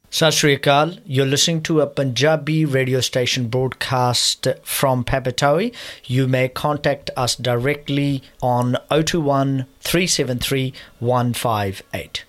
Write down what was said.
Sat Sri Akal, you're listening to a Punjabi radio station broadcast from Papatoe. You may contact us directly on 021 373 158.